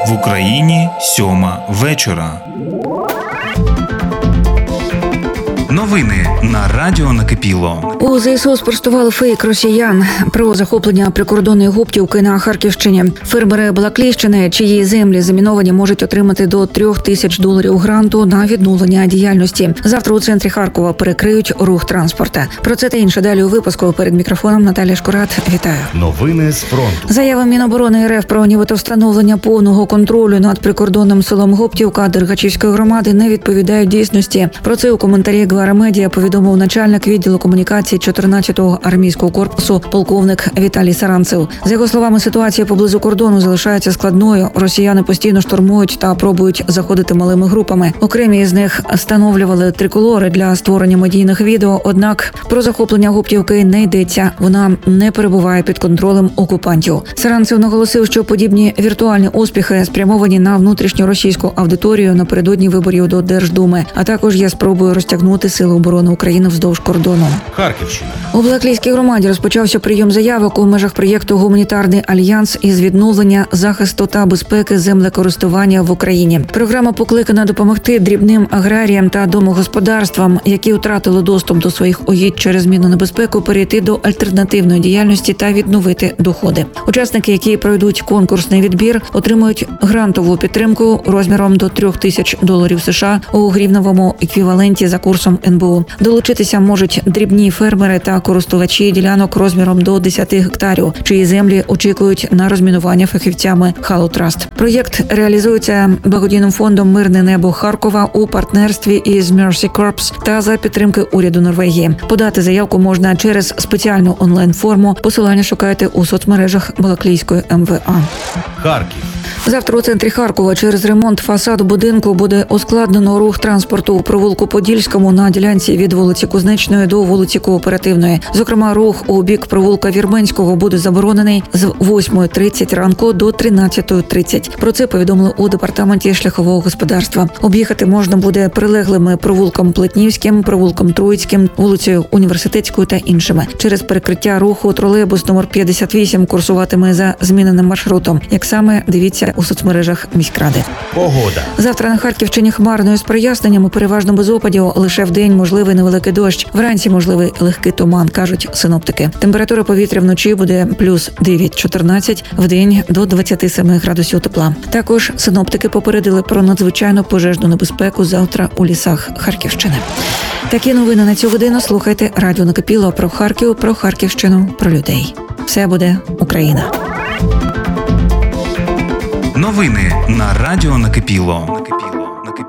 В Україні 7 вечора. Новини на Радіо Накипіло. У ЗСУ спростували фейк росіян про захоплення прикордонної Гуптівки на Харківщині. Фермери Балаклійщини, чиї землі заміновані, можуть отримати до $3000 гранту на відновлення діяльності. Завтра у центрі Харкова перекриють рух транспорту. Про це та інше далі у випуску. Перед мікрофоном Наталія Шкурат. Вітаю. Новини з фронту. Заява Міноборони РФ про нібито встановлення повного контролю над прикордонним селом Гуптівка Дергачівської громади не відповідають дійсності. Про це у коментарі Гвара Медіа повідомив начальник відділу комунікації 14-го армійського корпусу полковник Віталій Саранцев. За його словами, ситуація поблизу кордону залишається складною. Росіяни постійно штурмують та пробують заходити малими групами. Окремі з них встановлювали триколори для створення медійних відео, однак про захоплення Гуптівки не йдеться. Вона не перебуває під контролем окупантів. Саранцев наголосив, що подібні віртуальні успіхи спрямовані на внутрішньоросійську аудиторію напередодні виборів до Держдуми, а також є спробою розтягнути Сили оборони України вздовж кордону. Харківщина. У Балаклійській громаді розпочався прийом заявок у межах проєкту «Гуманітарний альянс» із відновлення, захисту та безпеки землекористування в Україні. Програма покликана допомогти дрібним аграріям та домогосподарствам, які втратили доступ до своїх угідь через зміну небезпеку, перейти до альтернативної діяльності та відновити доходи. Учасники, які пройдуть конкурсний відбір, отримують грантову підтримку розміром до $3000 США у гривневому еквіваленті за курсом НБУ. Долучитися можуть дрібні фермери та користувачі ділянок розміром до 10 гектарів, чиї землі очікують на розмінування фахівцями Halo Trust. Проєкт реалізується благодійним фондом «Мирне небо Харкова» у партнерстві із Mercy Corps та за підтримки уряду Норвегії. Подати заявку можна через спеціальну онлайн-форму. Посилання шукайте у соцмережах Балаклійської МВА. Харків. Завтра у центрі Харкова через ремонт фасаду будинку буде ускладнено рух транспорту у провулку Подільському на ділянці від вулиці Кузнечної до вулиці Кооперативної. Зокрема, рух у бік провулка Вірменського буде заборонений з 8:30 ранку до 13:30. Про це повідомили у департаменті шляхового господарства. Об'їхати можна буде прилеглими провулком Плетнівським, провулком Троїцьким, вулицею Університетською та іншими. Через перекриття руху тролейбус номер 58 курсуватиме за зміненим маршрутом. Як саме, дивіться у соцмережах міськради. Погода. Завтра на Харківщині хмарною з проясненнями, переважно без опадів, лише вдень можливий невеликий дощ. Вранці можливий легкий туман, кажуть синоптики. Температура повітря вночі буде плюс 9-14, вдень до 27 градусів тепла. Також синоптики попередили про надзвичайну пожежну небезпеку завтра у лісах Харківщини. Такі новини на цю годину слухайте Радіо Накипіло про Харків, про Харківщину, про людей. Все буде Україна. Новини на Радіо Накипіло.